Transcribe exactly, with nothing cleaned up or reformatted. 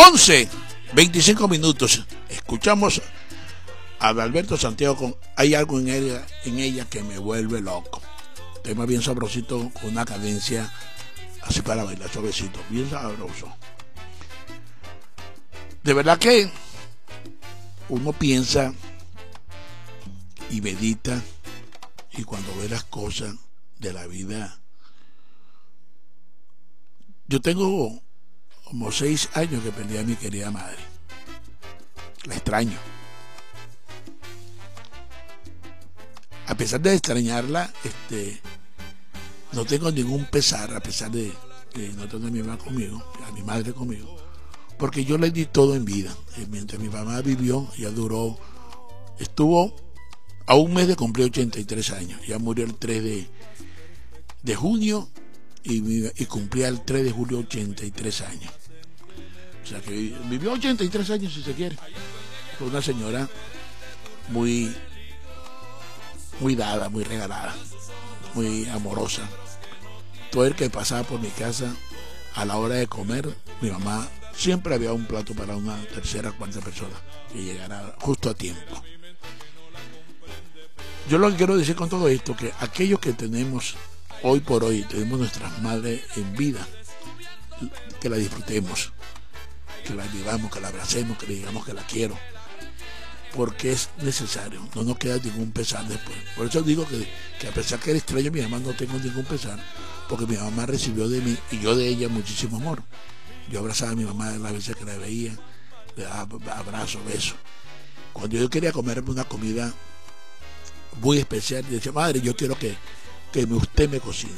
once, veinticinco minutos. Escuchamos a Alberto Santiago con Hay algo en ella, en ella que me vuelve loco. Tema bien sabrosito, con una cadencia así para bailar suavecito, bien sabroso. De verdad que uno piensa y medita, y cuando ve las cosas de la vida. Yo tengo como seis años que perdí a mi querida madre. La extraño. A pesar de extrañarla, este, no tengo ningún pesar, a pesar de que no tengo a mi mamá conmigo, a mi madre conmigo, porque yo le di todo en vida. Mientras mi mamá vivió, ya duró, estuvo a un mes de cumplir ochenta y tres años. Ya murió el tres de junio y, y cumplía el tres de julio ochenta y tres años. O sea que vivió ochenta y tres años, si se quiere. Fue una señora muy, muy dada, muy regalada, muy amorosa. Todo el que pasaba por mi casa a la hora de comer, mi mamá siempre había un plato para una tercera o cuarta persona que llegara justo a tiempo. Yo lo que quiero decir con todo esto, que aquellos que tenemos hoy por hoy, tenemos nuestras madres en vida, que la disfrutemos, que la vivamos, que la abracemos, que le digamos que la quiero, porque es necesario, no nos queda ningún pesar después. Por eso digo que, que a pesar que era extraño a mi mamá, no tengo ningún pesar, porque mi mamá recibió de mí y yo de ella muchísimo amor. Yo abrazaba a mi mamá las veces que la veía, le daba abrazos, besos. Cuando yo quería comerme una comida muy especial, y decía, madre, yo quiero que, que usted me cocine.